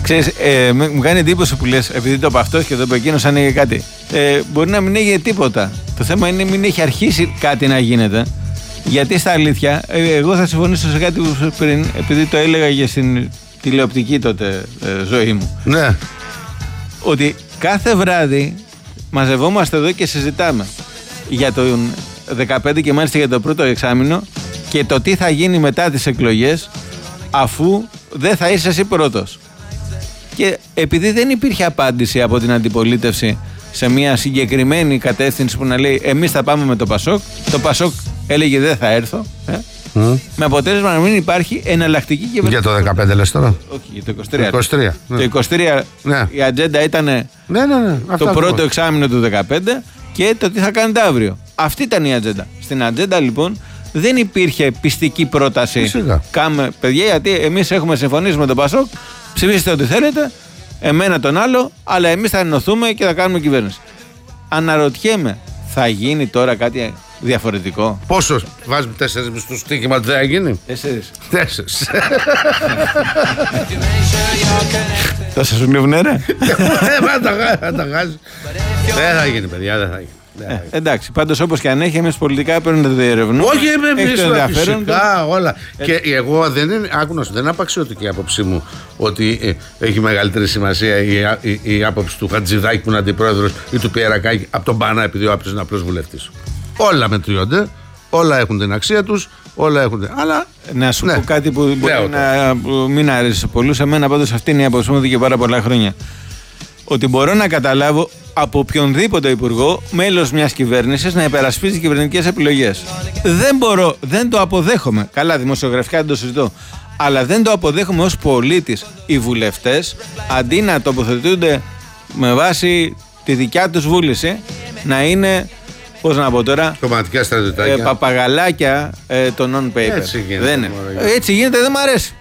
Ξέρεις, μου κάνει εντύπωση που λες, επειδή το είπε αυτός και το είπε εκείνος, άνοιγε κάτι. Μπορεί να μην έγινε τίποτα. Το θέμα είναι μην έχει αρχίσει κάτι να γίνεται. Γιατί στα αλήθεια, εγώ θα συμφωνήσω σε κάτι που πριν, επειδή το έλεγα για στην τηλεοπτική τότε ζωή μου. Ναι. Ότι κάθε βράδυ μαζευόμαστε εδώ και συζητάμε για το 15 και μάλιστα για το πρώτο εξάμηνο και το τι θα γίνει μετά τις εκλογές, αφού δεν θα είσαι εσύ πρώτος. Και επειδή δεν υπήρχε απάντηση από την αντιπολίτευση σε μια συγκεκριμένη κατεύθυνση που να λέει εμείς θα πάμε με το Πασόκ, το Πασόκ έλεγε δεν θα έρθω, με αποτέλεσμα να μην υπάρχει εναλλακτική κυβέρνηση. Για το 15 λες τώρα? Όχι, για το 23. Ναι. Το 23 ναι. Η ατζέντα ήταν το πρώτο εξάμηνο του 15 και το τι θα κάνετε αύριο. Αυτή ήταν η ατζέντα. Στην ατζέντα λοιπόν δεν υπήρχε πιστική πρόταση. Κάμε παιδιά, γιατί εμείς έχουμε συμφωνήσει με τον Πασόκ, ψηφίστε ό,τι θέλετε, εμένα τον άλλο, αλλά εμείς θα ενωθούμε και θα κάνουμε κυβέρνηση. Αναρωτιέμαι, θα γίνει τώρα κάτι διαφορετικό? Πόσο βάζουμε 4 στο στοίχημα ότι δεν θα γίνει? 4. Τόσα σου λείβουνε ρε? Θα γάζει. Δεν θα γίνει παιδιά, δεν θα γίνει. Εντάξει, πάντως όπως και αν έχει, εμείς πολιτικά πρέπει να το διερευνούμε. Όχι, εμείς φυσικά όλα. Και εγώ δεν απαξιωτική η άποψή μου ότι έχει μεγαλύτερη σημασία η άποψη του Χατζηδάκη που είναι αντιπρόεδρος ή του Πιερακάκη από τον Πανά, επειδή ο Άπτης είναι απλός βουλευτής. Όλα μετριώνται, όλα έχουν την αξία τους, όλα έχουν. Αλλά να σου πω κάτι που μπορεί να μην αρέσει σε πολλούς. Εμένα πάντως αυτή είναι η άποψή μου εδώ και πάρα πολλά χρόνια. Ότι μπορώ να καταλάβω από οποιονδήποτε υπουργό, μέλος μιας κυβέρνησης, να υπερασπίζει κυβερνητικές επιλογές. Δεν το αποδέχομαι. Καλά, δημοσιογραφικά δεν το συζητώ. Αλλά δεν το αποδέχομαι ως πολίτης. Οι βουλευτές, αντί να τοποθετούνται με βάση τη δικιά τους βούληση, να είναι, πώς να πω τώρα, κομματικά στρατιωτάκια, παπαγαλάκια των non-paper. Έτσι γίνεται, Έτσι γίνεται, δεν μ' αρέσει.